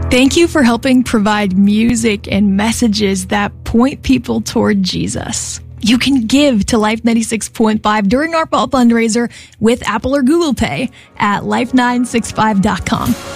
Thank you for helping provide music and messages that point people toward Jesus. You can give to Life 96.5 during our fall fundraiser with Apple or Google Pay at life965.com.